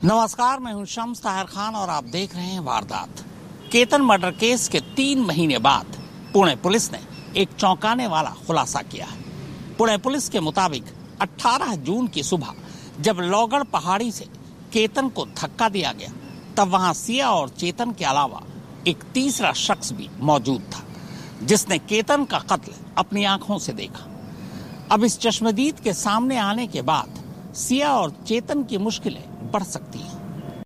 नमस्कार, मैं हूं शम्स ताहिर खान और आप देख रहे हैं वारदात। केतन मर्डर केस के 3 महीने बाद पुणे पुलिस ने एक चौंकाने वाला खुलासा किया है। पुणे पुलिस के मुताबिक 18 जून की सुबह जब लोहगढ़ पहाड़ी से केतन को धक्का दिया गया, तब वहां सिया और चेतन के अलावा एक तीसरा शख्स भी मौजूद था, जिसने केतन का कत्ल अपनी आंखों से देखा। अब इस चश्मदीद के सामने आने के बाद सिया और चेतन की मुश्किलें बढ़ सकती हैं।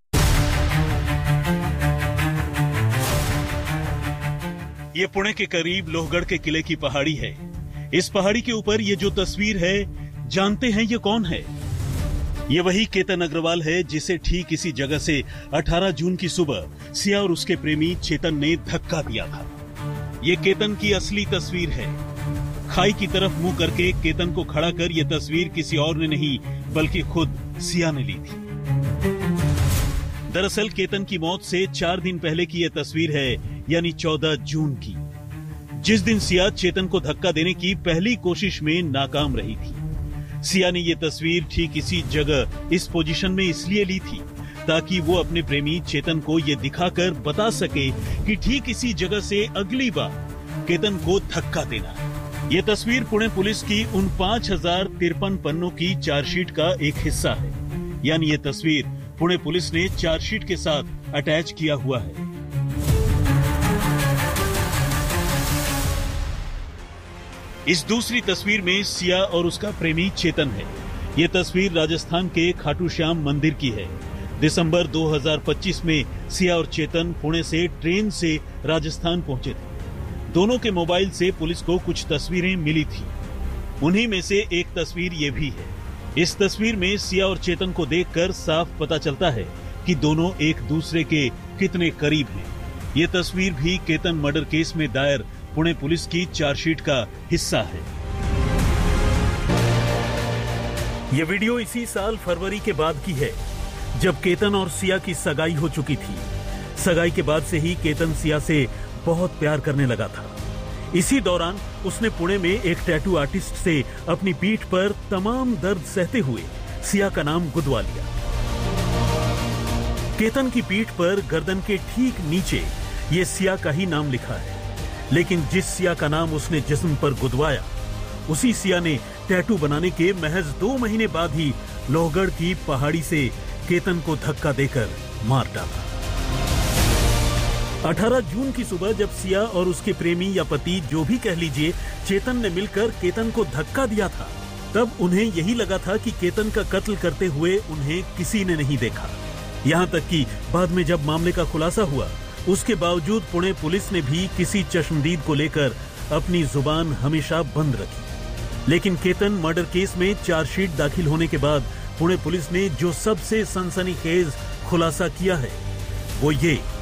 ये पुणे के करीब लोहगढ़ के किले की पहाड़ी है। इस पहाड़ी के ऊपर ये जो तस्वीर है, जानते हैं ये कौन है? ये वही केतन अग्रवाल है जिसे ठीक इसी जगह से 18 जून की सुबह सिया और उसके प्रेमी चेतन ने धक्का दिया था। ये केतन की असली तस्वीर है। खाई की तरफ मुंह करके केतन को खड़ा कर ये तस्वीर किसी और ने नहीं बल्कि खुद सिया ने ली थी। दरअसल केतन की मौत से 4 दिन पहले की यह तस्वीर है, यानी 14 जून की, जिस दिन सिया चेतन को धक्का देने की पहली कोशिश में नाकाम रही थी। सिया ने यह तस्वीर ठीक इसी जगह इस पोजीशन में इसलिए ली थी ताकि वो अपने प्रेमी चेतन को यह दिखाकर बता सके कि ठीक इसी जगह से अगली बार केतन को धक्का देना है। ये तस्वीर पुणे पुलिस की उन 5053 पन्नों की चार्जशीट का एक हिस्सा है, यानी ये तस्वीर पुणे पुलिस ने चार्जशीट के साथ अटैच किया हुआ है। इस दूसरी तस्वीर में सिया और उसका प्रेमी चेतन है। ये तस्वीर राजस्थान के खाटू श्याम मंदिर की है। दिसंबर 2025 में सिया और चेतन पुणे से ट्रेन से राजस्थान पहुंचे थे। दोनों के मोबाइल से पुलिस को कुछ तस्वीरें मिली थी। उन्हीं में से एक तस्वीर ये भी है। इस तस्वीर में सिया और चेतन को देखकर साफ पता चलता है कि दोनों एक दूसरे के कितने करीब हैं। ये तस्वीर भी केतन मर्डर केस में दायर पुणे पुलिस की चार्जशीट का हिस्सा है। यह वीडियो इसी साल फरवरी के बाद की है, जब केतन और सिया की सगाई हो चुकी थी। सगाई के बाद से ही केतन सिया से बहुत प्यार करने लगा था। इसी दौरान उसने पुणे में एक टैटू आर्टिस्ट से अपनी पीठ पर तमाम दर्द सहते हुए सिया का नाम गुदवा लिया। केतन की पीठ पर गर्दन के ठीक नीचे ये सिया का ही नाम लिखा है, लेकिन जिस सिया का नाम उसने जिस्म पर गुदवाया, उसी सिया ने टैटू बनाने के महज 2 महीने बाद ही लोहगढ़ की पहाड़ी से केतन को धक्का देकर मार डाला। 18 जून की सुबह जब सिया और उसके प्रेमी या पति, जो भी कह लीजिए, चेतन ने मिलकर केतन को धक्का दिया था, तब उन्हें यही लगा था कि केतन का कत्ल करते हुए उन्हें किसी ने नहीं देखा। यहाँ तक कि बाद में जब मामले का खुलासा हुआ, उसके बावजूद पुणे पुलिस ने भी किसी चश्मदीद को लेकर अपनी जुबान हमेशा बंद रखी। लेकिन केतन मर्डर केस में चार्जशीट दाखिल होने के बाद पुणे पुलिस ने जो सबसे सनसनीखेज खुलासा किया है, वो ये